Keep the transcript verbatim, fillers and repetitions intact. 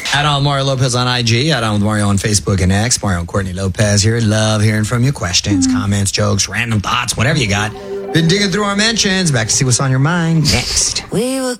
Add on Mario Lopez on I G. Add on with Mario on Facebook and X. Mario and Courtney Lopez here. Love hearing from you. Questions, mm-hmm. comments, jokes, random thoughts, whatever you got. Been digging through our mentions. Back to see what's on your mind next. We will